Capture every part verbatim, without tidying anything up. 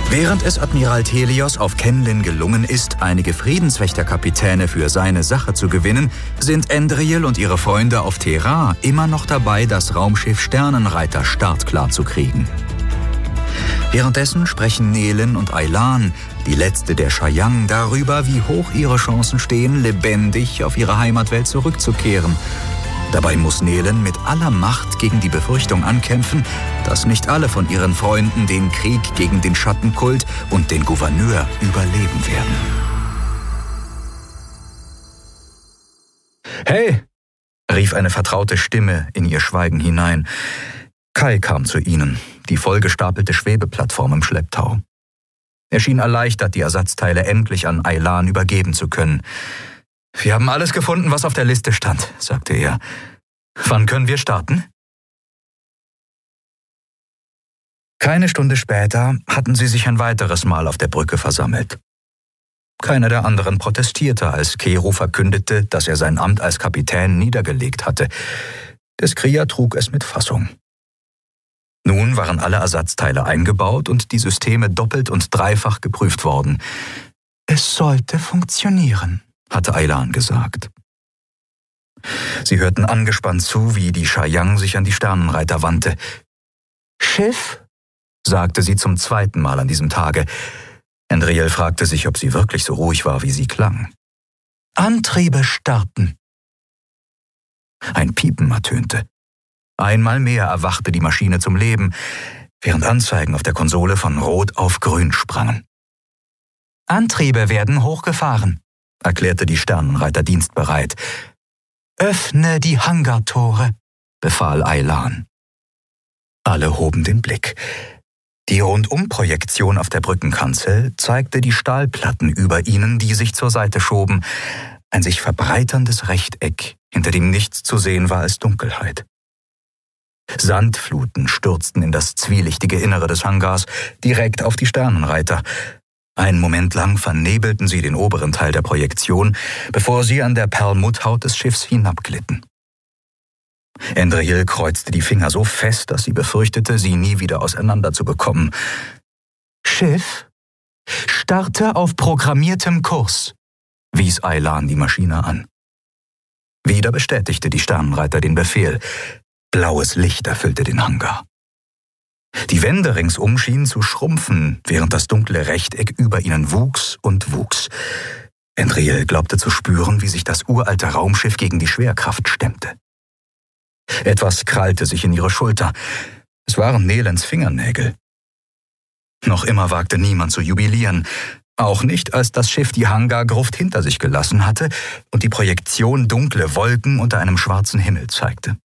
Während es Admiral Thelios auf Kenlin gelungen ist, einige Friedenswächterkapitäne für seine Sache zu gewinnen, sind Endril und ihre Freunde auf Terra immer noch dabei, das Raumschiff Sternenreiter startklar zu kriegen. Währenddessen sprechen Nehlen und Aylan, die letzte der Shayang, darüber, wie hoch ihre Chancen stehen, lebendig auf ihre Heimatwelt zurückzukehren. Dabei muss Nehlen mit aller Macht gegen die Befürchtung ankämpfen, dass nicht alle von ihren Freunden den Krieg gegen den Schattenkult und den Gouverneur überleben werden. »Hey«, rief eine vertraute Stimme in ihr Schweigen hinein. Kai kam zu ihnen, die vollgestapelte Schwebeplattform im Schlepptau. Er schien erleichtert, die Ersatzteile endlich an Aylan übergeben zu können. »Wir haben alles gefunden, was auf der Liste stand«, sagte er. »Wann können wir starten?« Keine Stunde später hatten sie sich ein weiteres Mal auf der Brücke versammelt. Keiner der anderen protestierte, als Kero verkündete, dass er sein Amt als Kapitän niedergelegt hatte. Der Skrier trug es mit Fassung. Nun waren alle Ersatzteile eingebaut und die Systeme doppelt und dreifach geprüft worden. »Es sollte funktionieren«, hatte Aylan gesagt. Sie hörten angespannt zu, wie die Shayang sich an die Sternenreiter wandte. »Schiff?«, sagte sie zum zweiten Mal an diesem Tage. Endril fragte sich, ob sie wirklich so ruhig war, wie sie klang. »Antriebe starten.« Ein Piepen ertönte. Einmal mehr erwachte die Maschine zum Leben, während Anzeigen auf der Konsole von Rot auf Grün sprangen. »Antriebe werden hochgefahren«, erklärte die Sternenreiter dienstbereit. »Öffne die Hangartore«, befahl Aylan. Alle hoben den Blick. Die Rundumprojektion auf der Brückenkanzel zeigte die Stahlplatten über ihnen, die sich zur Seite schoben. Ein sich verbreiterndes Rechteck, hinter dem nichts zu sehen war als Dunkelheit. Sandfluten stürzten in das zwielichtige Innere des Hangars, direkt auf die Sternenreiter. Einen Moment lang vernebelten sie den oberen Teil der Projektion, bevor sie an der Perlmutthaut des Schiffs hinabglitten. Endril kreuzte die Finger so fest, dass sie befürchtete, sie nie wieder auseinanderzubekommen. »Schiff, starte auf programmiertem Kurs«, wies Aylan die Maschine an. Wieder bestätigte die Sternenreiter den Befehl. Blaues Licht erfüllte den Hangar. Die Wände ringsum schienen zu schrumpfen, während das dunkle Rechteck über ihnen wuchs und wuchs. Endril glaubte zu spüren, wie sich das uralte Raumschiff gegen die Schwerkraft stemmte. Etwas krallte sich in ihre Schulter. Es waren Nehlens Fingernägel. Noch immer wagte niemand zu jubilieren, auch nicht, als das Schiff die Hangargruft hinter sich gelassen hatte und die Projektion dunkle Wolken unter einem schwarzen Himmel zeigte.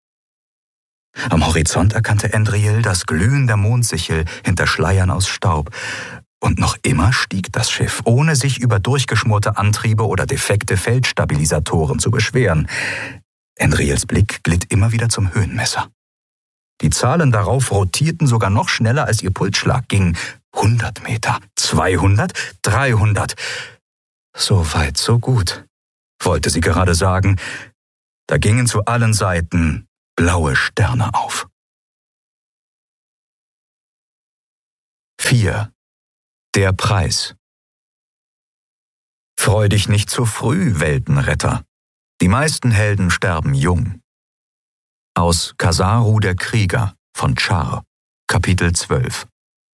Am Horizont erkannte Endril das Glühen der Mondsichel hinter Schleiern aus Staub. Und noch immer stieg das Schiff, ohne sich über durchgeschmorte Antriebe oder defekte Feldstabilisatoren zu beschweren. Endrils Blick glitt immer wieder zum Höhenmesser. Die Zahlen darauf rotierten sogar noch schneller, als ihr Pulsschlag ging. hundert Meter, zweihundert, dreihundert. So weit, so gut, wollte sie gerade sagen. Da gingen zu allen Seiten blaue Sterne auf. vier. Der Preis. Freu dich nicht zu früh, Weltenretter. Die meisten Helden sterben jung. Aus Kasaru der Krieger von Char, Kapitel zwölf.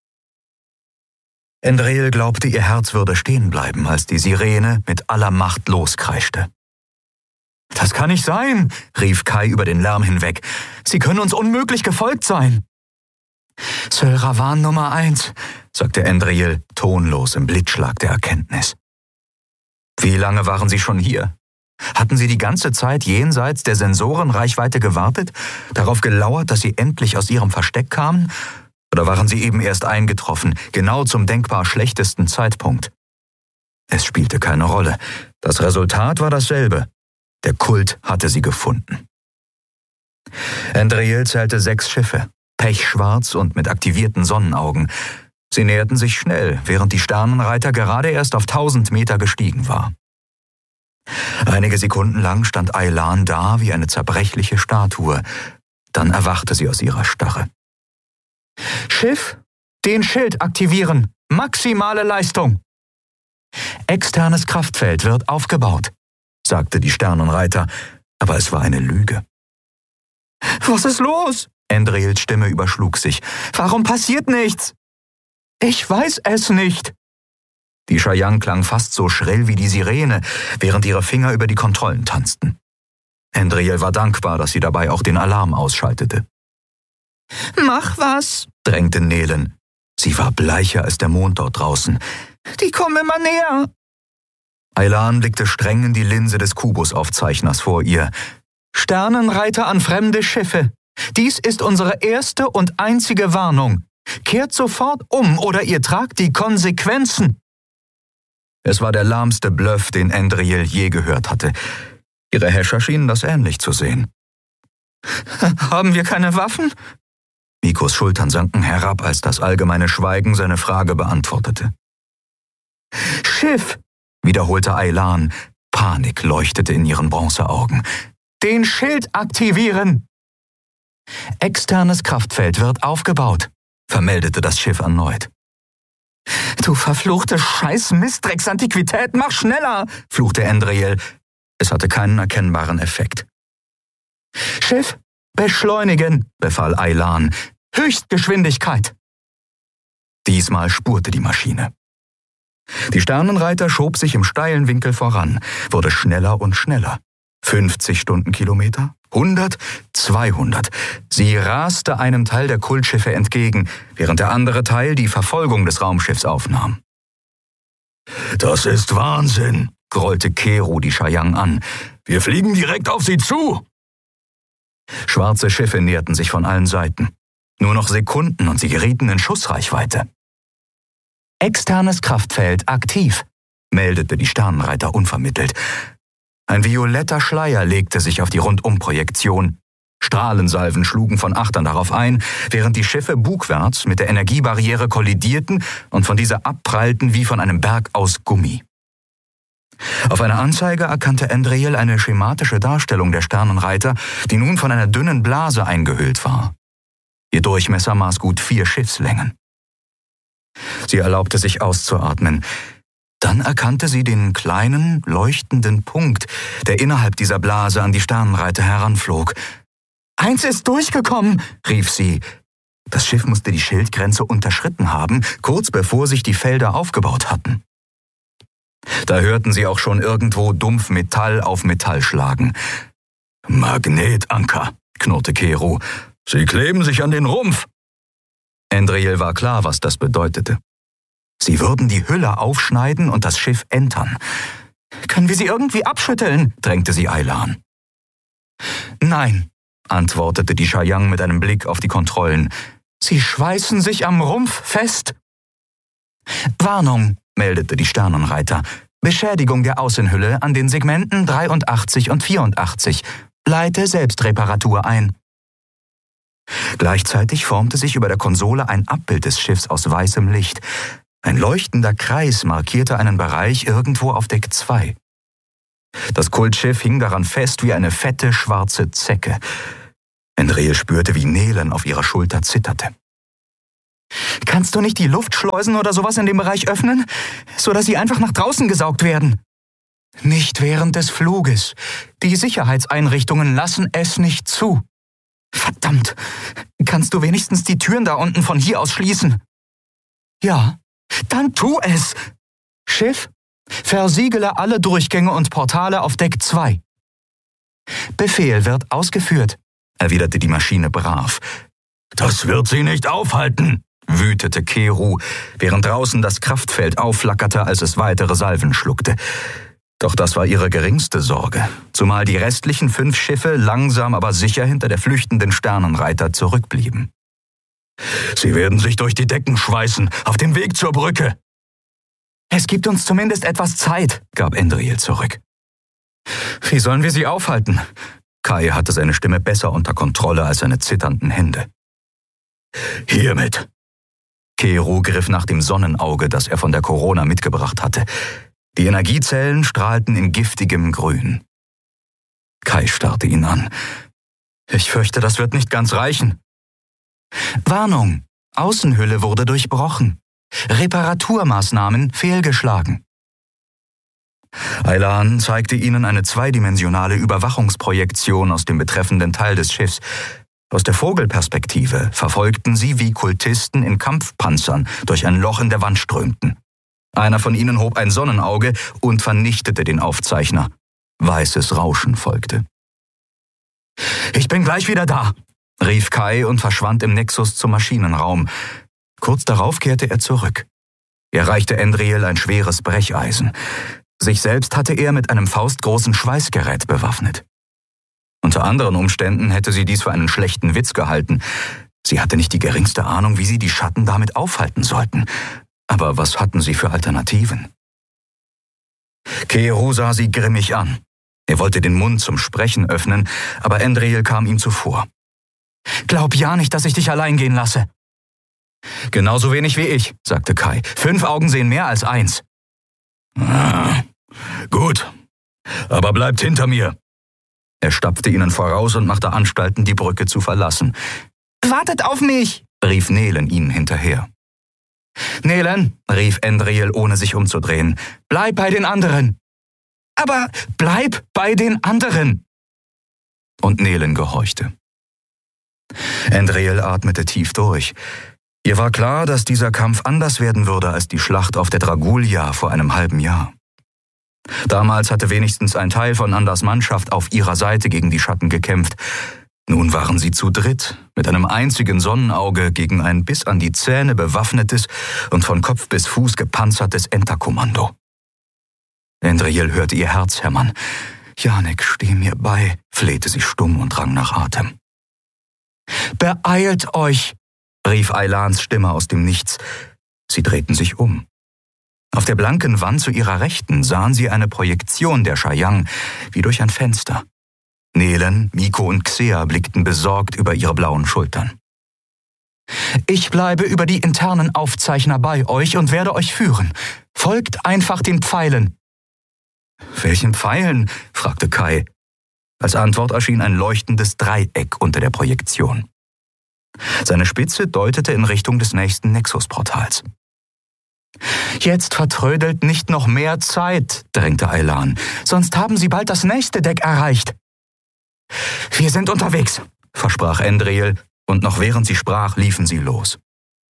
Endril glaubte, ihr Herz würde stehen bleiben, als die Sirene mit aller Macht loskreischte. »Das kann nicht sein«, rief Kai über den Lärm hinweg. »Sie können uns unmöglich gefolgt sein.« »Sölravan Nummer eins«, sagte Endril, tonlos im Blitzschlag der Erkenntnis. »Wie lange waren Sie schon hier? Hatten Sie die ganze Zeit jenseits der Sensorenreichweite gewartet, darauf gelauert, dass Sie endlich aus Ihrem Versteck kamen? Oder waren Sie eben erst eingetroffen, genau zum denkbar schlechtesten Zeitpunkt?« Es spielte keine Rolle. Das Resultat war dasselbe. Der Kult hatte sie gefunden. Endril zählte sechs Schiffe, pechschwarz und mit aktivierten Sonnenaugen. Sie näherten sich schnell, während die Sternenreiter gerade erst auf tausend Meter gestiegen war. Einige Sekunden lang stand Aylan da wie eine zerbrechliche Statue. Dann erwachte sie aus ihrer Starre. »Schiff, den Schild aktivieren! Maximale Leistung. Externes Kraftfeld wird aufgebaut, sagte die Sternenreiter, aber es war eine Lüge. Was ist los? Andriels Stimme überschlug sich. Warum passiert nichts? Ich weiß es nicht. Die Cheyenne klang fast so schrill wie die Sirene, während ihre Finger über die Kontrollen tanzten. Andriel war dankbar, dass sie dabei auch den Alarm ausschaltete. Mach was, drängte Nelen. Sie war bleicher als der Mond dort draußen. Die kommen immer näher. Aylan blickte streng in die Linse des Kubusaufzeichners vor ihr. Sternenreiter an fremde Schiffe. Dies ist unsere erste und einzige Warnung. Kehrt sofort um oder ihr tragt die Konsequenzen. Es war der lahmste Bluff, den Andriel je gehört hatte. Ihre Häscher schienen das ähnlich zu sehen. Haben wir keine Waffen? Mikos Schultern sanken herab, als das allgemeine Schweigen seine Frage beantwortete. Schiff, wiederholte Aylan. Panik leuchtete in ihren Bronzeaugen. Den Schild aktivieren! Externes Kraftfeld wird aufgebaut, vermeldete das Schiff erneut. Du verfluchte Scheiß-Mistdrecks-Antiquität, mach schneller, fluchte Andriel. Es hatte keinen erkennbaren Effekt. Schiff, beschleunigen, befahl Aylan. Höchstgeschwindigkeit. Diesmal spurte die Maschine. Die Sternenreiter schob sich im steilen Winkel voran, wurde schneller und schneller. fünfzig Stundenkilometer, hundert, zweihundert. Sie raste einem Teil der Kultschiffe entgegen, während der andere Teil die Verfolgung des Raumschiffs aufnahm. Das ist Wahnsinn, grollte Kero die Cheyenne an. Wir fliegen direkt auf sie zu. Schwarze Schiffe näherten sich von allen Seiten. Nur noch Sekunden und sie gerieten in Schussreichweite. Externes Kraftfeld aktiv, meldete die Sternenreiter unvermittelt. Ein violetter Schleier legte sich auf die Rundumprojektion. Strahlensalven schlugen von Achtern darauf ein, während die Schiffe bugwärts mit der Energiebarriere kollidierten und von dieser abprallten wie von einem Berg aus Gummi. Auf einer Anzeige erkannte Andriel eine schematische Darstellung der Sternenreiter, die nun von einer dünnen Blase eingehüllt war. Ihr Durchmesser maß gut vier Schiffslängen. Sie erlaubte sich auszuatmen. Dann erkannte sie den kleinen, leuchtenden Punkt, der innerhalb dieser Blase an die Sternenreiter heranflog. »Eins ist durchgekommen«, rief sie. Das Schiff musste die Schildgrenze unterschritten haben, kurz bevor sich die Felder aufgebaut hatten. Da hörten sie auch schon irgendwo dumpf Metall auf Metall schlagen. »Magnetanker«, knurrte Kero. »Sie kleben sich an den Rumpf.« Andriel war klar, was das bedeutete. Sie würden die Hülle aufschneiden und das Schiff entern. »Können wir sie irgendwie abschütteln?« drängte sie Aylan. »Nein«, antwortete die Cheyenne mit einem Blick auf die Kontrollen. »Sie schweißen sich am Rumpf fest.« »Warnung«, meldete die Sternenreiter. »Beschädigung der Außenhülle an den Segmenten dreiundachtzig und vierundachtzig. Leite Selbstreparatur ein.« Gleichzeitig formte sich über der Konsole ein Abbild des Schiffs aus weißem Licht. Ein leuchtender Kreis markierte einen Bereich irgendwo auf Deck zwei. Das Kultschiff hing daran fest wie eine fette, schwarze Zecke. Andriel spürte, wie Nelen auf ihrer Schulter zitterte. »Kannst du nicht die Luftschleusen oder sowas in dem Bereich öffnen, sodass sie einfach nach draußen gesaugt werden?« »Nicht während des Fluges. Die Sicherheitseinrichtungen lassen es nicht zu.« »Verdammt! Kannst du wenigstens die Türen da unten von hier aus schließen?« »Ja.« »Dann tu es!« »Schiff, versiegele alle Durchgänge und Portale auf Deck zwei.« »Befehl wird ausgeführt«, erwiderte die Maschine brav. »Das wird sie nicht aufhalten«, wütete Kero, während draußen das Kraftfeld aufflackerte, als es weitere Salven schluckte. Doch das war ihre geringste Sorge, zumal die restlichen fünf Schiffe langsam aber sicher hinter der flüchtenden Sternenreiter zurückblieben. »Sie werden sich durch die Decken schweißen, auf dem Weg zur Brücke.« »Es gibt uns zumindest etwas Zeit«, gab Andriel zurück. »Wie sollen wir sie aufhalten?« Kai hatte seine Stimme besser unter Kontrolle als seine zitternden Hände. »Hiermit.« Kero griff nach dem Sonnenauge, das er von der Corona mitgebracht hatte. Die Energiezellen strahlten in giftigem Grün. Kai starrte ihn an. »Ich fürchte, das wird nicht ganz reichen.« »Warnung! Außenhülle wurde durchbrochen«, Reparaturmaßnahmen fehlgeschlagen. Aylan zeigte ihnen eine zweidimensionale Überwachungsprojektion aus dem betreffenden Teil des Schiffs. Aus der Vogelperspektive verfolgten sie, wie Kultisten in Kampfpanzern durch ein Loch in der Wand strömten. Einer von ihnen hob ein Sonnenauge und vernichtete den Aufzeichner. Weißes Rauschen folgte. »Ich bin gleich wieder da«, rief Kai und verschwand im Nexus zum Maschinenraum. Kurz darauf kehrte er zurück. Er reichte Andriel ein schweres Brecheisen. Sich selbst hatte er mit einem faustgroßen Schweißgerät bewaffnet. Unter anderen Umständen hätte sie dies für einen schlechten Witz gehalten. Sie hatte nicht die geringste Ahnung, wie sie die Schatten damit aufhalten sollten. Aber was hatten sie für Alternativen? Keru sah sie grimmig an. Er wollte den Mund zum Sprechen öffnen, aber Andriel kam ihm zuvor. »Glaub ja nicht, dass ich dich allein gehen lasse.« »Genauso wenig wie ich«, sagte Kai. »Fünf Augen sehen mehr als eins.« Ah, »Gut, aber bleibt hinter mir.« Er stapfte ihnen voraus und machte Anstalten, die Brücke zu verlassen. »Wartet auf mich«, rief Nelen ihnen hinterher. »Nelen«, rief Andriel, ohne sich umzudrehen, »bleib bei den anderen.« »Aber bleib bei den anderen!« Und Nelen gehorchte. Andriel atmete tief durch. Ihr war klar, dass dieser Kampf anders werden würde als die Schlacht auf der Dragulia vor einem halben Jahr. Damals hatte wenigstens ein Teil von Anders Mannschaft auf ihrer Seite gegen die Schatten gekämpft. Nun waren sie zu dritt, mit einem einzigen Sonnenauge gegen ein bis an die Zähne bewaffnetes und von Kopf bis Fuß gepanzertes Enterkommando. Andriel hörte ihr Herz hämmern. »Janek, steh mir bei«, flehte sie stumm und rang nach Atem. »Beeilt euch«, rief Aylans Stimme aus dem Nichts. Sie drehten sich um. Auf der blanken Wand zu ihrer Rechten sahen sie eine Projektion der Shayang, wie durch ein Fenster. Nelen, Miko und Xea blickten besorgt über ihre blauen Schultern. »Ich bleibe über die internen Aufzeichner bei euch und werde euch führen. Folgt einfach den Pfeilen.« »Welchen Pfeilen?« fragte Kai. Als Antwort erschien ein leuchtendes Dreieck unter der Projektion. Seine Spitze deutete in Richtung des nächsten Nexus-Portals. »Jetzt vertrödelt nicht noch mehr Zeit«, drängte Aylan, »sonst haben sie bald das nächste Deck erreicht.« »Wir sind unterwegs«, versprach Andriel, und noch während sie sprach, liefen sie los.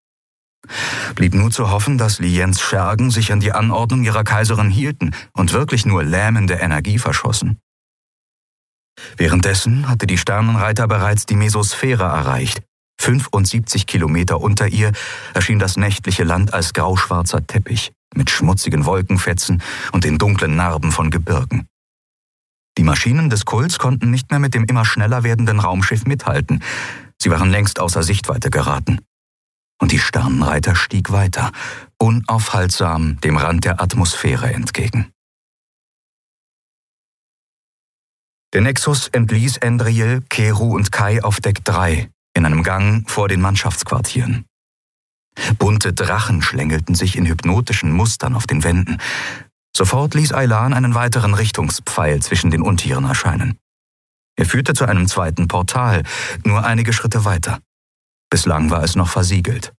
Blieb nur zu hoffen, dass Liens Schergen sich an die Anordnung ihrer Kaiserin hielten und wirklich nur lähmende Energie verschossen. Währenddessen hatte die Sternenreiter bereits die Mesosphäre erreicht. fünfundsiebzig Kilometer unter ihr erschien das nächtliche Land als grauschwarzer Teppich mit schmutzigen Wolkenfetzen und den dunklen Narben von Gebirgen. Die Maschinen des Kults konnten nicht mehr mit dem immer schneller werdenden Raumschiff mithalten. Sie waren längst außer Sichtweite geraten. Und die Sternenreiter stieg weiter, unaufhaltsam dem Rand der Atmosphäre entgegen. Der Nexus entließ Andriel, Keru und Kai auf Deck drei, in einem Gang vor den Mannschaftsquartieren. Bunte Drachen schlängelten sich in hypnotischen Mustern auf den Wänden. Sofort ließ Aylan einen weiteren Richtungspfeil zwischen den Untieren erscheinen. Er führte zu einem zweiten Portal, nur einige Schritte weiter. Bislang war es noch versiegelt.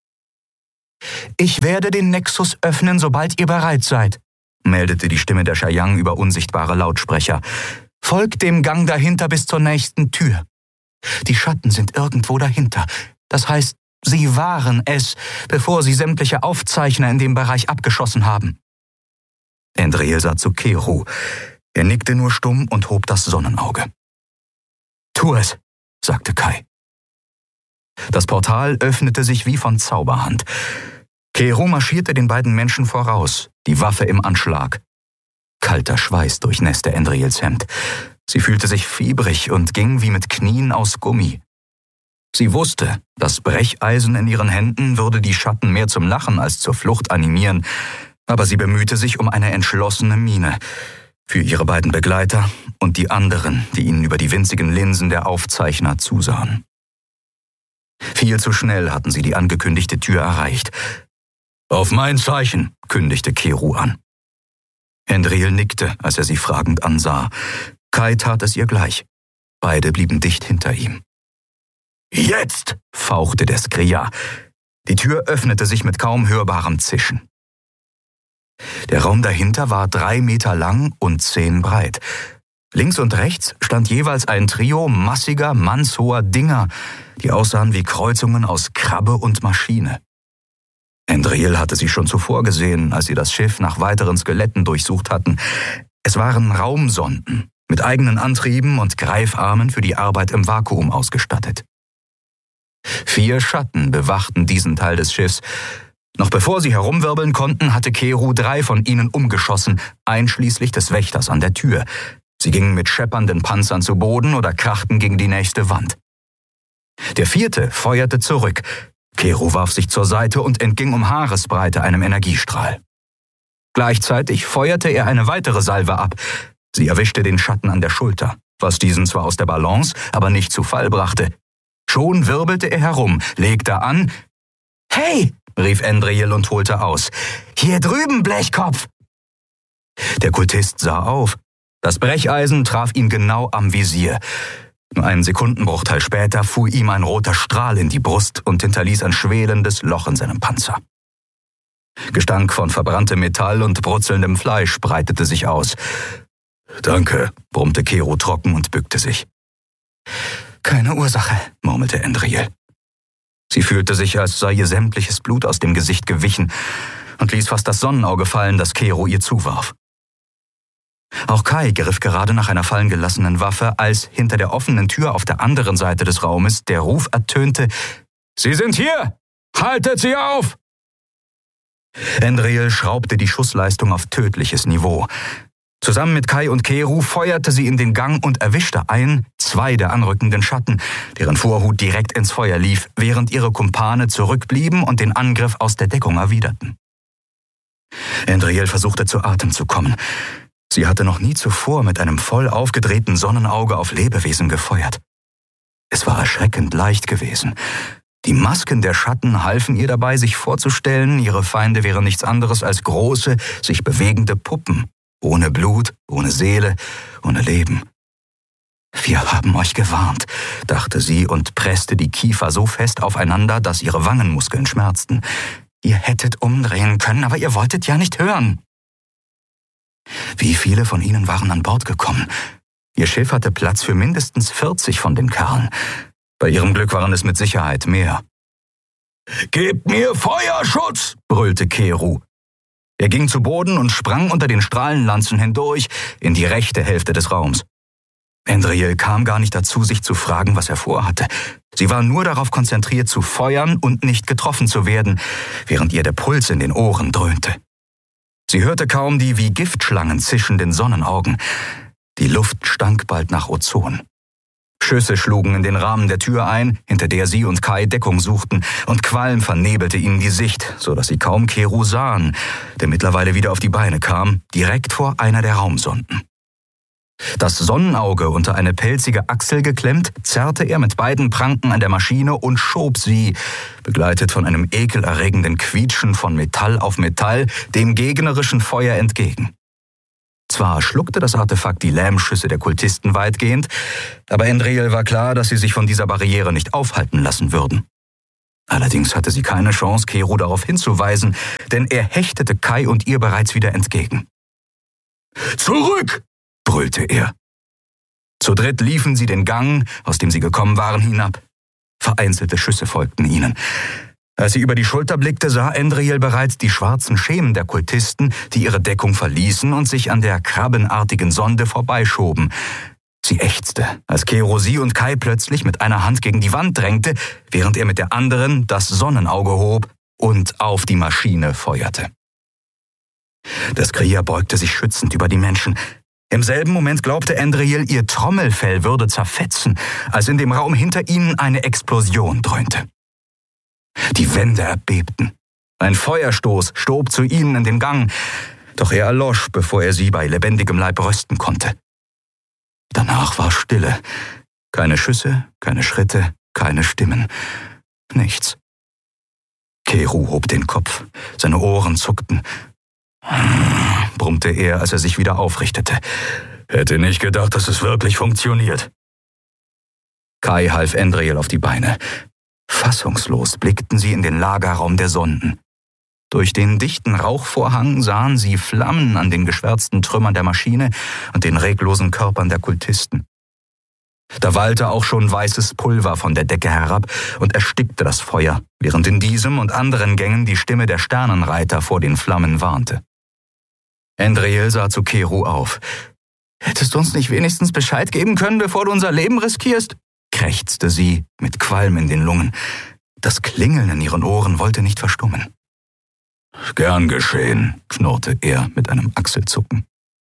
»Ich werde den Nexus öffnen, sobald ihr bereit seid«, meldete die Stimme der Shayang über unsichtbare Lautsprecher. »Folgt dem Gang dahinter bis zur nächsten Tür. Die Schatten sind irgendwo dahinter. Das heißt, sie waren es, bevor sie sämtliche Aufzeichner in dem Bereich abgeschossen haben.« Andriel sah zu Keru. Er nickte nur stumm und hob das Sonnenauge. »Tu es«, sagte Kai. Das Portal öffnete sich wie von Zauberhand. Keru marschierte den beiden Menschen voraus, die Waffe im Anschlag. Kalter Schweiß durchnässte Andriels Hemd. Sie fühlte sich fiebrig und ging wie mit Knien aus Gummi. Sie wusste, das Brecheisen in ihren Händen würde die Schatten mehr zum Lachen als zur Flucht animieren, aber sie bemühte sich um eine entschlossene Miene für ihre beiden Begleiter und die anderen, die ihnen über die winzigen Linsen der Aufzeichner zusahen. Viel zu schnell hatten sie die angekündigte Tür erreicht. »Auf mein Zeichen«, kündigte Keru an. Andriel nickte, als er sie fragend ansah. Kai tat es ihr gleich. Beide blieben dicht hinter ihm. »Jetzt«, fauchte der Skria. Die Tür öffnete sich mit kaum hörbarem Zischen. Der Raum dahinter war drei Meter lang und zehn breit. Links und rechts stand jeweils ein Trio massiger, mannshoher Dinger, die aussahen wie Kreuzungen aus Krabbe und Maschine. Andriel hatte sie schon zuvor gesehen, als sie das Schiff nach weiteren Skeletten durchsucht hatten. Es waren Raumsonden, mit eigenen Antrieben und Greifarmen für die Arbeit im Vakuum ausgestattet. Vier Schatten bewachten diesen Teil des Schiffs. Noch bevor sie herumwirbeln konnten, hatte Keru drei von ihnen umgeschossen, einschließlich des Wächters an der Tür. Sie gingen mit scheppernden Panzern zu Boden oder krachten gegen die nächste Wand. Der vierte feuerte zurück. Keru warf sich zur Seite und entging um Haaresbreite einem Energiestrahl. Gleichzeitig feuerte er eine weitere Salve ab. Sie erwischte den Schatten an der Schulter, was diesen zwar aus der Balance, aber nicht zu Fall brachte. Schon wirbelte er herum, legte an. »Hey«, rief Andriel und holte aus. »Hier drüben, Blechkopf!« Der Kultist sah auf. Das Brecheisen traf ihn genau am Visier. Nur einen Sekundenbruchteil später fuhr ihm ein roter Strahl in die Brust und hinterließ ein schwelendes Loch in seinem Panzer. Gestank von verbranntem Metall und brutzelndem Fleisch breitete sich aus. »Danke«, brummte Keru trocken und bückte sich. »Keine Ursache«, murmelte Andriel. Sie fühlte sich, als sei ihr sämtliches Blut aus dem Gesicht gewichen und ließ fast das Sonnenauge fallen, das Keru ihr zuwarf. Auch Kai griff gerade nach einer fallen gelassenen Waffe, als hinter der offenen Tür auf der anderen Seite des Raumes der Ruf ertönte: »Sie sind hier! Haltet sie auf!« Andriel schraubte die Schussleistung auf tödliches Niveau. Zusammen mit Kai und Keru feuerte sie in den Gang und erwischte ein, zwei der anrückenden Schatten, deren Vorhut direkt ins Feuer lief, während ihre Kumpane zurückblieben und den Angriff aus der Deckung erwiderten. Andriel versuchte zu Atem zu kommen. Sie hatte noch nie zuvor mit einem voll aufgedrehten Sonnenauge auf Lebewesen gefeuert. Es war erschreckend leicht gewesen. Die Masken der Schatten halfen ihr dabei, sich vorzustellen, ihre Feinde wären nichts anderes als große, sich bewegende Puppen. Ohne Blut, ohne Seele, ohne Leben. »Wir haben euch gewarnt«, dachte sie und presste die Kiefer so fest aufeinander, dass ihre Wangenmuskeln schmerzten. »Ihr hättet umdrehen können, aber ihr wolltet ja nicht hören.« Wie viele von ihnen waren an Bord gekommen? Ihr Schiff hatte Platz für mindestens vierzig von den Kerlen. Bei ihrem Glück waren es mit Sicherheit mehr. »Gebt mir Feuerschutz«, brüllte Keru. Er ging zu Boden und sprang unter den Strahlenlanzen hindurch in die rechte Hälfte des Raums. Andriel kam gar nicht dazu, sich zu fragen, was er vorhatte. Sie war nur darauf konzentriert, zu feuern und nicht getroffen zu werden, während ihr der Puls in den Ohren dröhnte. Sie hörte kaum die wie Giftschlangen zischenden Sonnenaugen. Die Luft stank bald nach Ozon. Schüsse schlugen in den Rahmen der Tür ein, hinter der sie und Kai Deckung suchten, und Qualm vernebelte ihnen die Sicht, so dass sie kaum Keru sahen, der mittlerweile wieder auf die Beine kam, direkt vor einer der Raumsonden. Das Sonnenauge unter eine pelzige Achsel geklemmt, zerrte er mit beiden Pranken an der Maschine und schob sie, begleitet von einem ekelerregenden Quietschen von Metall auf Metall, dem gegnerischen Feuer entgegen. Zwar schluckte das Artefakt die Lähmschüsse der Kultisten weitgehend, aber Andriel war klar, dass sie sich von dieser Barriere nicht aufhalten lassen würden. Allerdings hatte sie keine Chance, Keru darauf hinzuweisen, denn er hechtete Kai und ihr bereits wieder entgegen. »Zurück!« brüllte er. Zu dritt liefen sie den Gang, aus dem sie gekommen waren, hinab. Vereinzelte Schüsse folgten ihnen. Als sie über die Schulter blickte, sah Andriel bereits die schwarzen Schemen der Kultisten, die ihre Deckung verließen und sich an der krabbenartigen Sonde vorbeischoben. Sie ächzte, als Keru sie und Kai plötzlich mit einer Hand gegen die Wand drängte, während er mit der anderen das Sonnenauge hob und auf die Maschine feuerte. Das Krier beugte sich schützend über die Menschen. Im selben Moment glaubte Andriel, ihr Trommelfell würde zerfetzen, als in dem Raum hinter ihnen eine Explosion dröhnte. Die Wände erbebten. Ein Feuerstoß stob zu ihnen in den Gang, doch er erlosch, bevor er sie bei lebendigem Leib rösten konnte. Danach war Stille. Keine Schüsse, keine Schritte, keine Stimmen. Nichts. Keru hob den Kopf. Seine Ohren zuckten. Brummte er, als er sich wieder aufrichtete. Hätte nicht gedacht, dass es wirklich funktioniert. Kai half Andriel auf die Beine. Fassungslos blickten sie in den Lagerraum der Sonden. Durch den dichten Rauchvorhang sahen sie Flammen an den geschwärzten Trümmern der Maschine und den reglosen Körpern der Kultisten. Da wallte auch schon weißes Pulver von der Decke herab und erstickte das Feuer, während in diesem und anderen Gängen die Stimme der Sternenreiter vor den Flammen warnte. Endriel sah zu Keru auf. »Hättest du uns nicht wenigstens Bescheid geben können, bevor du unser Leben riskierst?« krächzte sie mit Qualm in den Lungen. Das Klingeln in ihren Ohren wollte nicht verstummen. »Gern geschehen«, knurrte er mit einem Achselzucken.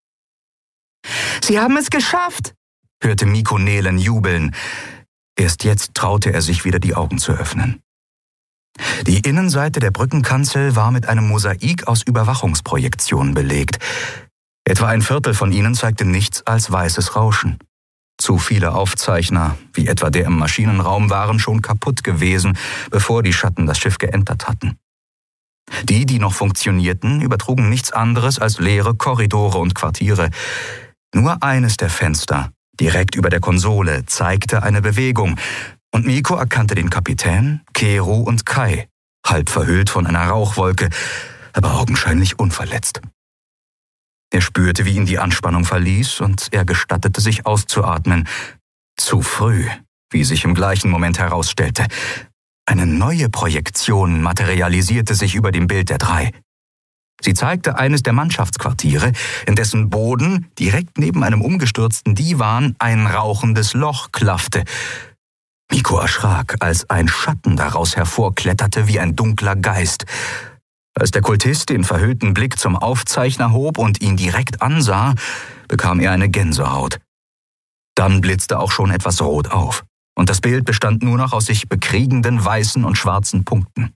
»Sie haben es geschafft«, hörte Mikko Nelen jubeln. Erst jetzt traute er sich wieder die Augen zu öffnen. Die Innenseite der Brückenkanzel war mit einem Mosaik aus Überwachungsprojektionen belegt. Etwa ein Viertel von ihnen zeigte nichts als weißes Rauschen. Zu viele Aufzeichner, wie etwa der im Maschinenraum, waren schon kaputt gewesen, bevor die Schatten das Schiff geentert hatten. Die, die noch funktionierten, übertrugen nichts anderes als leere Korridore und Quartiere. Nur eines der Fenster, direkt über der Konsole, zeigte eine Bewegung, und Mikko erkannte den Kapitän, Keru und Kai, halb verhüllt von einer Rauchwolke, aber augenscheinlich unverletzt. Er spürte, wie ihn die Anspannung verließ, und er gestattete sich auszuatmen. Zu früh, wie sich im gleichen Moment herausstellte. Eine neue Projektion materialisierte sich über dem Bild der drei. Sie zeigte eines der Mannschaftsquartiere, in dessen Boden, direkt neben einem umgestürzten Divan, ein rauchendes Loch klaffte. Mikko erschrak, als ein Schatten daraus hervorkletterte wie ein dunkler Geist. Als der Kultist den verhüllten Blick zum Aufzeichner hob und ihn direkt ansah, bekam er eine Gänsehaut. Dann blitzte auch schon etwas rot auf, und das Bild bestand nur noch aus sich bekriegenden weißen und schwarzen Punkten.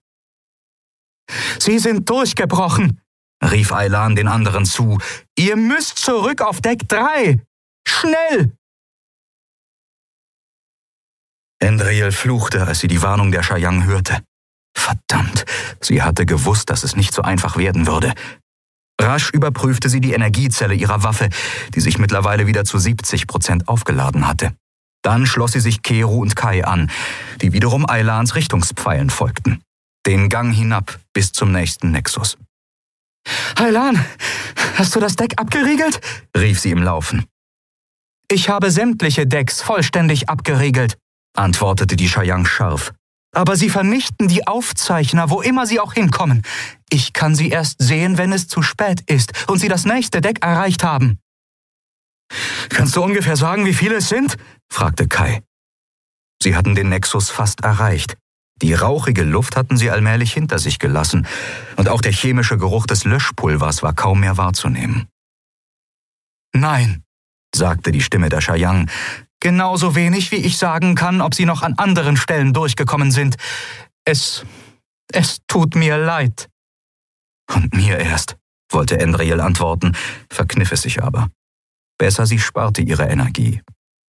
»Sie sind durchgebrochen«, rief Aylan den anderen zu. »Ihr müsst zurück auf Deck drei! Schnell!« Endriel fluchte, als sie die Warnung der Chayang hörte. Verdammt, sie hatte gewusst, dass es nicht so einfach werden würde. Rasch überprüfte sie die Energiezelle ihrer Waffe, die sich mittlerweile wieder zu siebzig Prozent aufgeladen hatte. Dann schloss sie sich Keru und Kai an, die wiederum Aylans Richtungspfeilen folgten. Den Gang hinab bis zum nächsten Nexus. »Aylan, hast du das Deck abgeriegelt?« rief sie im Laufen. »Ich habe sämtliche Decks vollständig abgeriegelt«, antwortete die Chayang scharf. »Aber sie vernichten die Aufzeichner, wo immer sie auch hinkommen. Ich kann sie erst sehen, wenn es zu spät ist und sie das nächste Deck erreicht haben.« »Kannst du ungefähr sagen, wie viele es sind?« fragte Kai. Sie hatten den Nexus fast erreicht. Die rauchige Luft hatten sie allmählich hinter sich gelassen, und auch der chemische Geruch des Löschpulvers war kaum mehr wahrzunehmen. »Nein«, sagte die Stimme der Chayang, »genauso wenig, wie ich sagen kann, ob sie noch an anderen Stellen durchgekommen sind. Es... es tut mir leid.« »Und mir erst«, wollte Endriel antworten, verkniff es sich aber. Besser, sie sparte ihre Energie.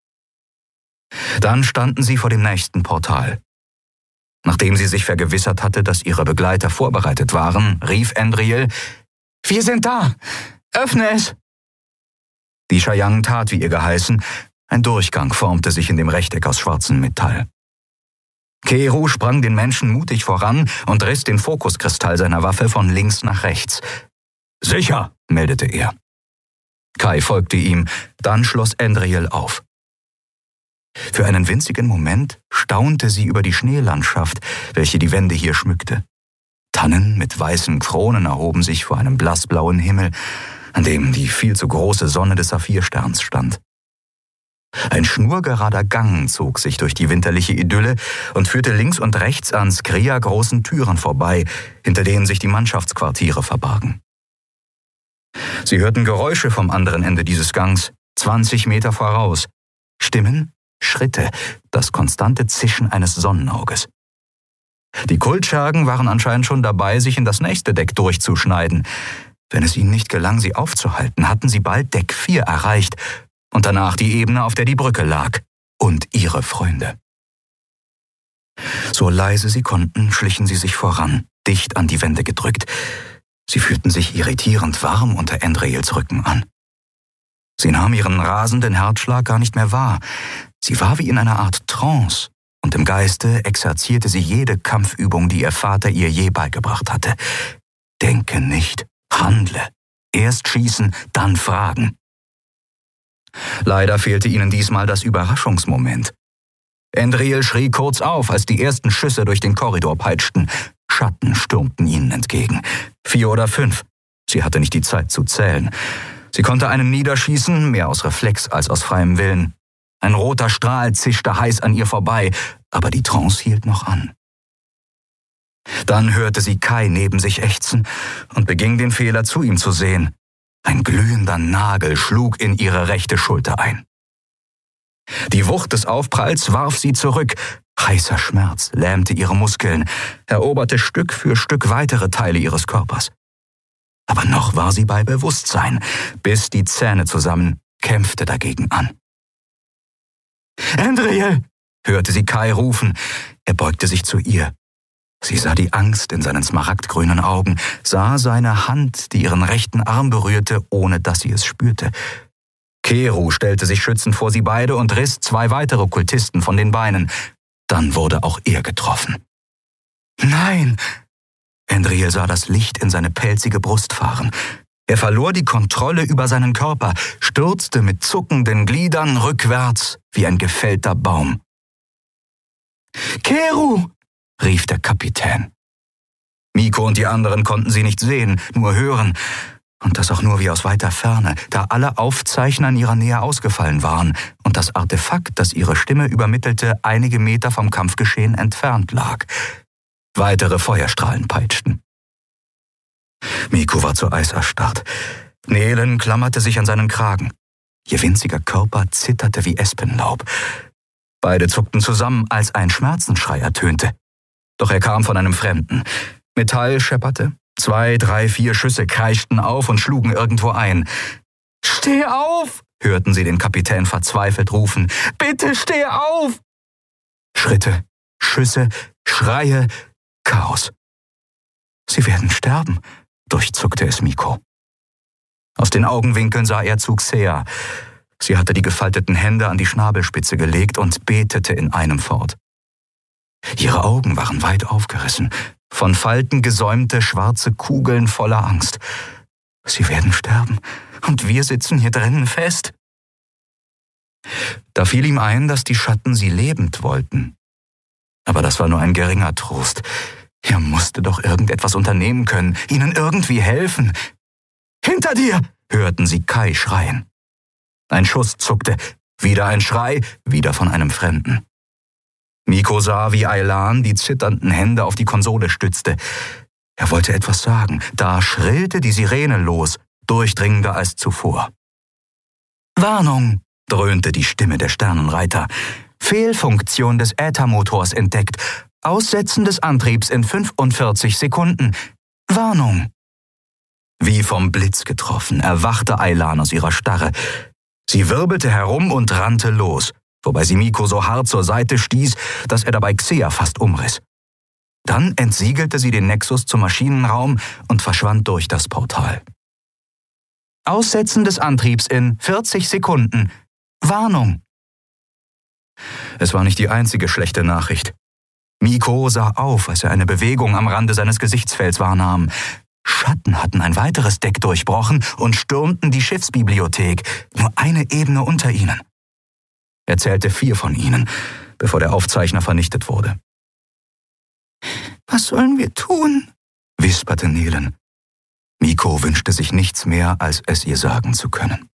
Dann standen sie vor dem nächsten Portal. Nachdem sie sich vergewissert hatte, dass ihre Begleiter vorbereitet waren, rief Endriel, »Wir sind da! Öffne es!« Die Chayang tat, wie ihr geheißen. Ein Durchgang formte sich in dem Rechteck aus schwarzem Metall. Keru sprang den Menschen mutig voran und riss den Fokuskristall seiner Waffe von links nach rechts. »Sicher«, meldete er. Kai folgte ihm, dann schloss Endriel auf. Für einen winzigen Moment staunte sie über die Schneelandschaft, welche die Wände hier schmückte. Tannen mit weißen Kronen erhoben sich vor einem blassblauen Himmel, an dem die viel zu große Sonne des Saphirsterns stand. Ein schnurgerader Gang zog sich durch die winterliche Idylle und führte links und rechts an Skria großen Türen vorbei, hinter denen sich die Mannschaftsquartiere verbargen. Sie hörten Geräusche vom anderen Ende dieses Gangs, zwanzig Meter voraus. Stimmen, Schritte, das konstante Zischen eines Sonnenauges. Die Kultschergen waren anscheinend schon dabei, sich in das nächste Deck durchzuschneiden. Wenn es ihnen nicht gelang, sie aufzuhalten, hatten sie bald Deck vier erreicht und danach die Ebene, auf der die Brücke lag, und ihre Freunde. So leise sie konnten, schlichen sie sich voran, dicht an die Wände gedrückt. Sie fühlten sich irritierend warm unter Endriels Rücken an. Sie nahm ihren rasenden Herzschlag gar nicht mehr wahr. Sie war wie in einer Art Trance, und im Geiste exerzierte sie jede Kampfübung, die ihr Vater ihr je beigebracht hatte. Denke nicht, handle. Erst schießen, dann fragen. Leider fehlte ihnen diesmal das Überraschungsmoment. Endriel schrie kurz auf, als die ersten Schüsse durch den Korridor peitschten. Schatten stürmten ihnen entgegen. Vier oder fünf. Sie hatte nicht die Zeit zu zählen. Sie konnte einen niederschießen, mehr aus Reflex als aus freiem Willen. Ein roter Strahl zischte heiß an ihr vorbei, aber die Trance hielt noch an. Dann hörte sie Kai neben sich ächzen und beging den Fehler, zu ihm zu sehen. Ein glühender Nagel schlug in ihre rechte Schulter ein. Die Wucht des Aufpralls warf sie zurück. Heißer Schmerz lähmte ihre Muskeln, eroberte Stück für Stück weitere Teile ihres Körpers. Aber noch war sie bei Bewusstsein, biss die Zähne zusammen, kämpfte dagegen an. »Endriel«, hörte sie Kai rufen. Er beugte sich zu ihr. Sie sah die Angst in seinen smaragdgrünen Augen, sah seine Hand, die ihren rechten Arm berührte, ohne dass sie es spürte. Keru stellte sich schützend vor sie beide und riss zwei weitere Kultisten von den Beinen. Dann wurde auch er getroffen. »Nein!« Endriel sah das Licht in seine pelzige Brust fahren. Er verlor die Kontrolle über seinen Körper, stürzte mit zuckenden Gliedern rückwärts wie ein gefällter Baum. »Keru«, rief der Kapitän. Miko und die anderen konnten sie nicht sehen, nur hören. Und das auch nur wie aus weiter Ferne, da alle Aufzeichner in ihrer Nähe ausgefallen waren und das Artefakt, das ihre Stimme übermittelte, einige Meter vom Kampfgeschehen entfernt lag. Weitere Feuerstrahlen peitschten. Miko war zu Eis erstarrt. Nelen klammerte sich an seinen Kragen. Ihr winziger Körper zitterte wie Espenlaub. Beide zuckten zusammen, als ein Schmerzensschrei ertönte. Doch er kam von einem Fremden. Metall schepperte. Zwei, drei, vier Schüsse kreischten auf und schlugen irgendwo ein. »Steh auf«, hörten sie den Kapitän verzweifelt rufen. »Bitte steh auf!« Schritte, Schüsse, Schreie, Chaos. »Sie werden sterben«, durchzuckte es Miko. Aus den Augenwinkeln sah er zu Xea. Sie hatte die gefalteten Hände an die Schnabelspitze gelegt und betete in einem fort. Ihre Augen waren weit aufgerissen, von Falten gesäumte schwarze Kugeln voller Angst. Sie werden sterben, und wir sitzen hier drinnen fest. Da fiel ihm ein, dass die Schatten sie lebend wollten. Aber das war nur ein geringer Trost. Er musste doch irgendetwas unternehmen können, ihnen irgendwie helfen. »Hinter dir«, hörten sie Kai schreien. Ein Schuss zuckte, wieder ein Schrei, wieder von einem Fremden. Miko sah, wie Aylan die zitternden Hände auf die Konsole stützte. Er wollte etwas sagen, da schrillte die Sirene los, durchdringender als zuvor. »Warnung«, dröhnte die Stimme der Sternenreiter. »Fehlfunktion des Äthermotors entdeckt. Aussetzen des Antriebs in fünfundvierzig Sekunden. Warnung!« Wie vom Blitz getroffen, erwachte Aylan aus ihrer Starre. Sie wirbelte herum und rannte los, wobei sie Miko so hart zur Seite stieß, dass er dabei Xea fast umriss. Dann entsiegelte sie den Nexus zum Maschinenraum und verschwand durch das Portal. »Aussetzen des Antriebs in vierzig Sekunden. Warnung!« Es war nicht die einzige schlechte Nachricht. Miko sah auf, als er eine Bewegung am Rande seines Gesichtsfelds wahrnahm. Schatten hatten ein weiteres Deck durchbrochen und stürmten die Schiffsbibliothek, nur eine Ebene unter ihnen. Er zählte vier von ihnen, bevor der Aufzeichner vernichtet wurde. »Was sollen wir tun?«, wisperte Nelen. Miko wünschte sich nichts mehr, als es ihr sagen zu können.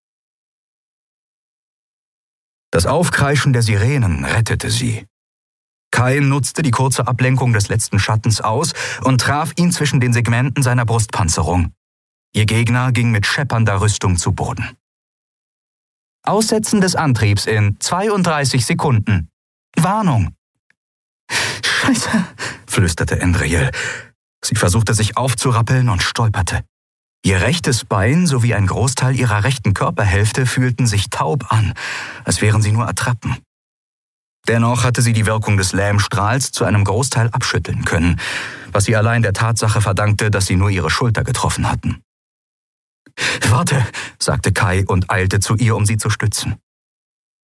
Das Aufkreischen der Sirenen rettete sie. Kai nutzte die kurze Ablenkung des letzten Schattens aus und traf ihn zwischen den Segmenten seiner Brustpanzerung. Ihr Gegner ging mit scheppernder Rüstung zu Boden. »Aussetzen des Antriebs in zweiunddreißig Sekunden. Warnung!« »Scheiße«, flüsterte Endriel. Sie versuchte sich aufzurappeln und stolperte. Ihr rechtes Bein sowie ein Großteil ihrer rechten Körperhälfte fühlten sich taub an, als wären sie nur Attrappen. Dennoch hatte sie die Wirkung des Lähmstrahls zu einem Großteil abschütteln können, was sie allein der Tatsache verdankte, dass sie nur ihre Schulter getroffen hatten. »Warte«, sagte Kai und eilte zu ihr, um sie zu stützen.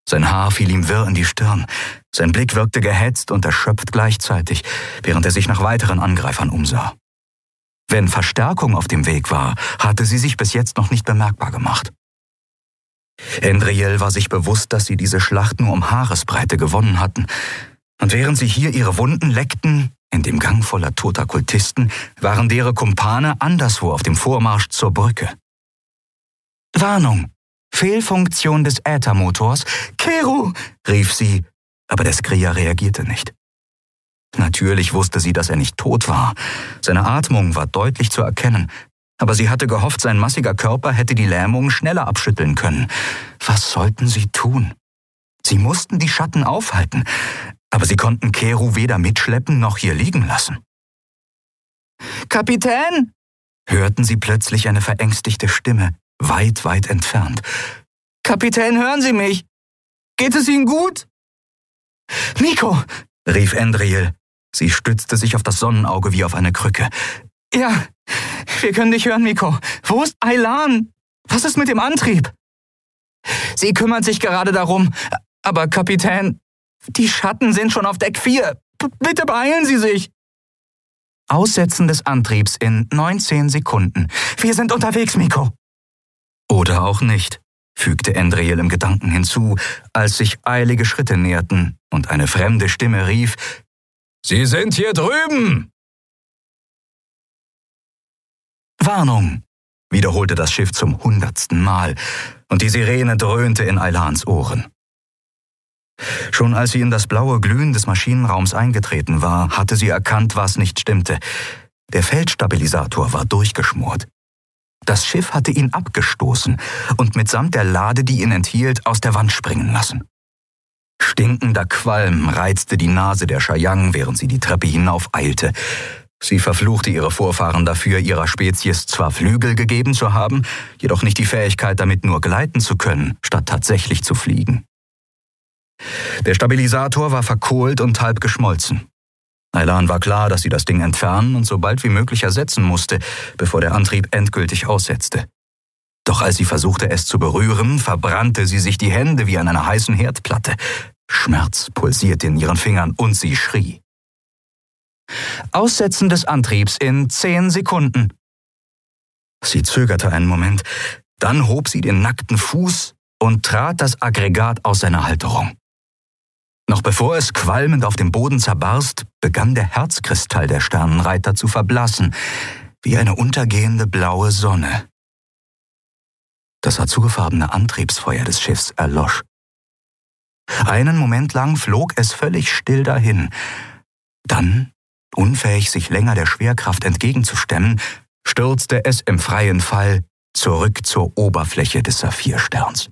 Sein Haar fiel ihm wirr in die Stirn. Sein Blick wirkte gehetzt und erschöpft gleichzeitig, während er sich nach weiteren Angreifern umsah. Wenn Verstärkung auf dem Weg war, hatte sie sich bis jetzt noch nicht bemerkbar gemacht. Endriel war sich bewusst, dass sie diese Schlacht nur um Haaresbreite gewonnen hatten. Und während sie hier ihre Wunden leckten, in dem Gang voller toter Kultisten, waren deren Kumpane anderswo auf dem Vormarsch zur Brücke. »Warnung! Fehlfunktion des Äthermotors. Keru!« rief sie, aber der Skrier reagierte nicht. Natürlich wusste sie, dass er nicht tot war. Seine Atmung war deutlich zu erkennen, aber sie hatte gehofft, sein massiger Körper hätte die Lähmung schneller abschütteln können. Was sollten sie tun? Sie mussten die Schatten aufhalten, aber sie konnten Keru weder mitschleppen noch hier liegen lassen. »Kapitän!« hörten sie plötzlich eine verängstigte Stimme, weit, weit entfernt. »Kapitän, hören Sie mich? Geht es Ihnen gut?« »Miko«, rief Endriel. Sie stützte sich auf das Sonnenauge wie auf eine Krücke. »Ja, wir können dich hören, Miko. Wo ist Aylan? Was ist mit dem Antrieb?« »Sie kümmert sich gerade darum. Aber, Kapitän, die Schatten sind schon auf Deck vier. B- bitte beeilen Sie sich.« »Aussetzen des Antriebs in neunzehn Sekunden. Wir sind unterwegs, Miko.« »Oder auch nicht«, fügte Endriel im Gedanken hinzu, als sich eilige Schritte näherten und eine fremde Stimme rief: »Sie sind hier drüben!« »Warnung«, wiederholte das Schiff zum hundertsten Mal, und die Sirene dröhnte in Aylans Ohren. Schon als sie in das blaue Glühen des Maschinenraums eingetreten war, hatte sie erkannt, was nicht stimmte. Der Feldstabilisator war durchgeschmort. Das Schiff hatte ihn abgestoßen und mitsamt der Lade, die ihn enthielt, aus der Wand springen lassen. Stinkender Qualm reizte die Nase der Chayang, während sie die Treppe hinaufeilte. Sie verfluchte ihre Vorfahren dafür, ihrer Spezies zwar Flügel gegeben zu haben, jedoch nicht die Fähigkeit, damit nur gleiten zu können, statt tatsächlich zu fliegen. Der Stabilisator war verkohlt und halb geschmolzen. Aylan war klar, dass sie das Ding entfernen und so bald wie möglich ersetzen musste, bevor der Antrieb endgültig aussetzte. Doch als sie versuchte, es zu berühren, verbrannte sie sich die Hände wie an einer heißen Herdplatte. Schmerz pulsierte in ihren Fingern und sie schrie. »Aussetzen des Antriebs in zehn Sekunden.« Sie zögerte einen Moment, dann hob sie den nackten Fuß und trat das Aggregat aus seiner Halterung. Noch bevor es qualmend auf dem Boden zerbarst, begann der Herzkristall der Sternenreiter zu verblassen, wie eine untergehende blaue Sonne. Das azurfarbene Antriebsfeuer des Schiffs erlosch. Einen Moment lang flog es völlig still dahin. Dann, unfähig sich länger der Schwerkraft entgegenzustemmen, stürzte es im freien Fall zurück zur Oberfläche des Saphirsterns.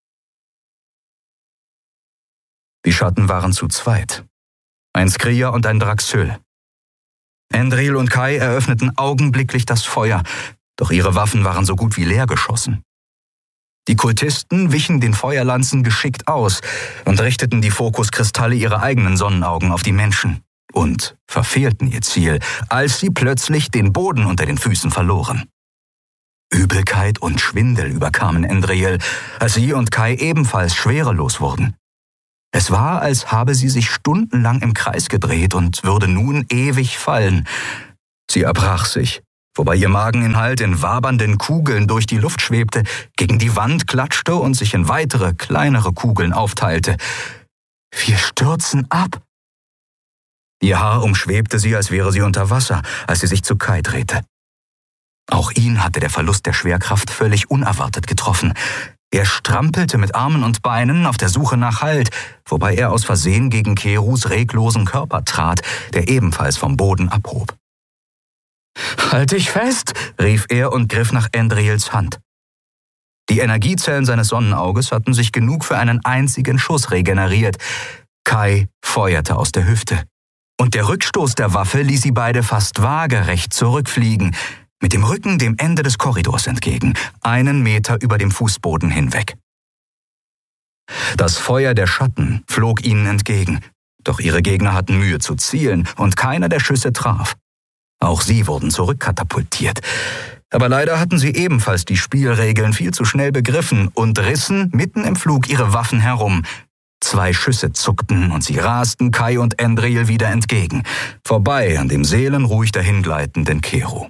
Die Schatten waren zu zweit. Ein Skrier und ein Draxyl. Endriel und Kai eröffneten augenblicklich das Feuer, doch ihre Waffen waren so gut wie leer geschossen. Die Kultisten wichen den Feuerlanzen geschickt aus und richteten die Fokuskristalle ihrer eigenen Sonnenaugen auf die Menschen und verfehlten ihr Ziel, als sie plötzlich den Boden unter den Füßen verloren. Übelkeit und Schwindel überkamen Endriel, als sie und Kai ebenfalls schwerelos wurden. Es war, als habe sie sich stundenlang im Kreis gedreht und würde nun ewig fallen. Sie erbrach sich, wobei ihr Mageninhalt in wabernden Kugeln durch die Luft schwebte, gegen die Wand klatschte und sich in weitere, kleinere Kugeln aufteilte. »Wir stürzen ab!« Ihr Haar umschwebte sie, als wäre sie unter Wasser, als sie sich zu Kai drehte. Auch ihn hatte der Verlust der Schwerkraft völlig unerwartet getroffen. Er strampelte mit Armen und Beinen auf der Suche nach Halt, wobei er aus Versehen gegen Kerus reglosen Körper trat, der ebenfalls vom Boden abhob. »Halt dich fest«, rief er und griff nach Endriels Hand. Die Energiezellen seines Sonnenauges hatten sich genug für einen einzigen Schuss regeneriert. Kai feuerte aus der Hüfte. Und der Rückstoß der Waffe ließ sie beide fast waagerecht zurückfliegen, mit dem Rücken dem Ende des Korridors entgegen, einen Meter über dem Fußboden hinweg. Das Feuer der Schatten flog ihnen entgegen, doch ihre Gegner hatten Mühe zu zielen und keiner der Schüsse traf. Auch sie wurden zurückkatapultiert. Aber leider hatten sie ebenfalls die Spielregeln viel zu schnell begriffen und rissen mitten im Flug ihre Waffen herum. Zwei Schüsse zuckten und sie rasten Kai und Andriel wieder entgegen, vorbei an dem seelenruhig dahingleitenden Kero.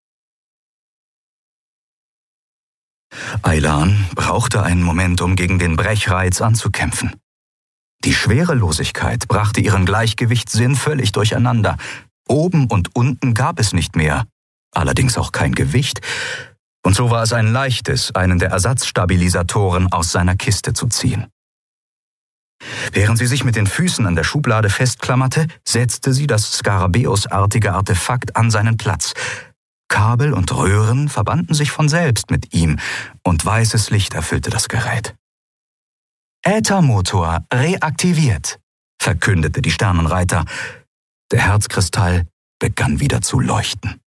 Aylan brauchte einen Moment, um gegen den Brechreiz anzukämpfen. Die Schwerelosigkeit brachte ihren Gleichgewichtssinn völlig durcheinander. Oben und unten gab es nicht mehr, allerdings auch kein Gewicht. Und so war es ein leichtes, einen der Ersatzstabilisatoren aus seiner Kiste zu ziehen. Während sie sich mit den Füßen an der Schublade festklammerte, setzte sie das Skarabäusartige Artefakt an seinen Platz. Kabel und Röhren verbanden sich von selbst mit ihm und weißes Licht erfüllte das Gerät. Äthermotor reaktiviert, verkündete die Sternenreiter. Der Herzkristall begann wieder zu leuchten.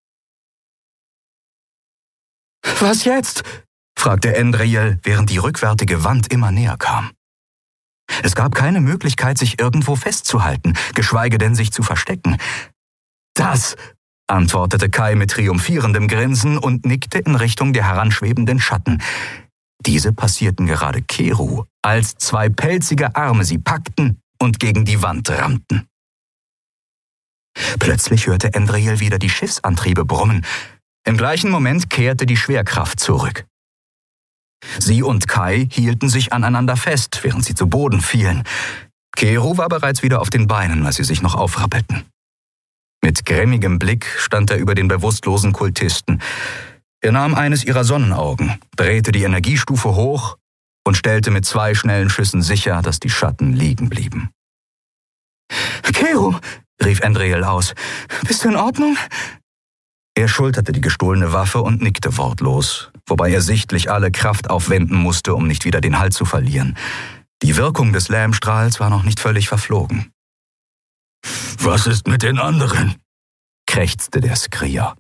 »Was jetzt?« fragte Andriel, während die rückwärtige Wand immer näher kam. Es gab keine Möglichkeit, sich irgendwo festzuhalten, geschweige denn sich zu verstecken. »Das«, antwortete Kai mit triumphierendem Grinsen und nickte in Richtung der heranschwebenden Schatten. Diese passierten gerade Kero, als zwei pelzige Arme sie packten und gegen die Wand rammten. Plötzlich hörte Andriel wieder die Schiffsantriebe brummen. Im gleichen Moment kehrte die Schwerkraft zurück. Sie und Kai hielten sich aneinander fest, während sie zu Boden fielen. Kero war bereits wieder auf den Beinen, als sie sich noch aufrappelten. Mit grimmigem Blick stand er über den bewusstlosen Kultisten. Er nahm eines ihrer Sonnenaugen, drehte die Energiestufe hoch und stellte mit zwei schnellen Schüssen sicher, dass die Schatten liegen blieben. »Kero«, rief Andriel aus, »bist du in Ordnung?« Er schulterte die gestohlene Waffe und nickte wortlos, wobei er sichtlich alle Kraft aufwenden musste, um nicht wieder den Halt zu verlieren. Die Wirkung des Lähmstrahls war noch nicht völlig verflogen. »Was ist mit den anderen?« krächzte der Skrier.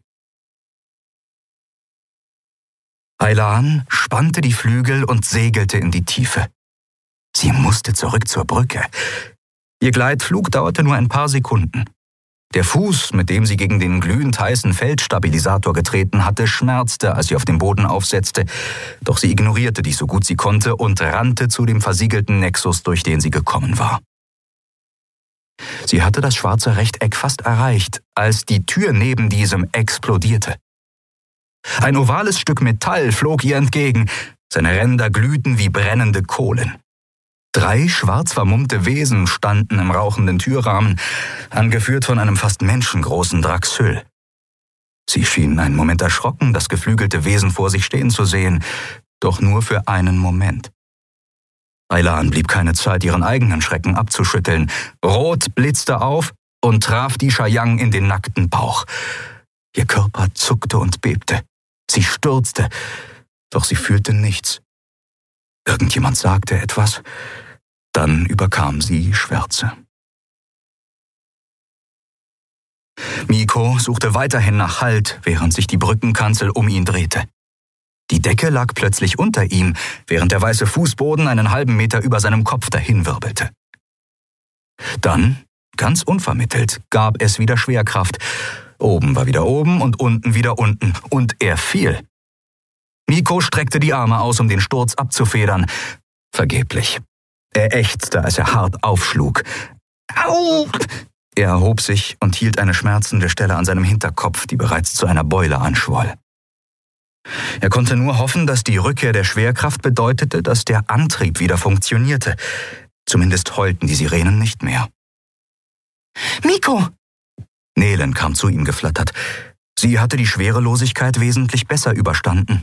Aylan spannte die Flügel und segelte in die Tiefe. Sie musste zurück zur Brücke. Ihr Gleitflug dauerte nur ein paar Sekunden. Der Fuß, mit dem sie gegen den glühend heißen Feldstabilisator getreten hatte, schmerzte, als sie auf dem Boden aufsetzte, doch sie ignorierte dies so gut sie konnte und rannte zu dem versiegelten Nexus, durch den sie gekommen war. Sie hatte das schwarze Rechteck fast erreicht, als die Tür neben diesem explodierte. Ein ovales Stück Metall flog ihr entgegen, seine Ränder glühten wie brennende Kohlen. Drei schwarz vermummte Wesen standen im rauchenden Türrahmen, angeführt von einem fast menschengroßen Draxyl. Sie schienen einen Moment erschrocken, das geflügelte Wesen vor sich stehen zu sehen, doch nur für einen Moment. Aylan blieb keine Zeit, ihren eigenen Schrecken abzuschütteln. Rot blitzte auf und traf die Shayang in den nackten Bauch. Ihr Körper zuckte und bebte. Sie stürzte, doch sie fühlte nichts. Irgendjemand sagte etwas, dann überkam sie Schwärze. Miko suchte weiterhin nach Halt, während sich die Brückenkanzel um ihn drehte. Die Decke lag plötzlich unter ihm, während der weiße Fußboden einen halben Meter über seinem Kopf dahinwirbelte. Dann, ganz unvermittelt, gab es wieder Schwerkraft. Oben war wieder oben und unten wieder unten, und er fiel. Miko streckte die Arme aus, um den Sturz abzufedern. Vergeblich. Er ächzte, als er hart aufschlug. Au! Er erhob sich und hielt eine schmerzende Stelle an seinem Hinterkopf, die bereits zu einer Beule anschwoll. Er konnte nur hoffen, dass die Rückkehr der Schwerkraft bedeutete, dass der Antrieb wieder funktionierte. Zumindest heulten die Sirenen nicht mehr. »Miko!« Nelen kam zu ihm geflattert. Sie hatte die Schwerelosigkeit wesentlich besser überstanden.